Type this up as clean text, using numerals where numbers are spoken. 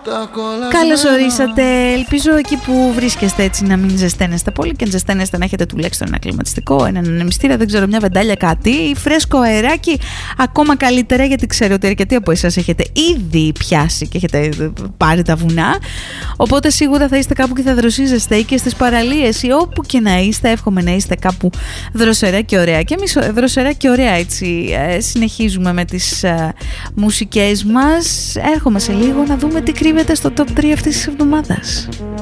Καλώς ορίσατε. Ελπίζω εκεί που βρίσκεστε έτσι να μην ζεσταίνεστε πολύ και αν ζεσταίνεστε να έχετε τουλάχιστον ένα κλιματιστικό, έναν ανεμιστήρα, δεν ξέρω, μια βεντάλια, κάτι. Φρέσκο αεράκι, ακόμα καλύτερα, γιατί ξέρω ότι αρκετοί από εσάς έχετε ήδη πιάσει και έχετε πάρει τα βουνά. Οπότε σίγουρα θα είστε κάπου και θα δροσίζεστε ή και στις παραλίες ή όπου και να είστε. Εύχομαι να είστε κάπου δροσερά και ωραία. Και εμείς δροσερά και ωραία έτσι συνεχίζουμε με τις μουσικές μας. Έρχομαι σε λίγο να δούμε τι κρύβεται στο top 3 αυτής της εβδομάδας.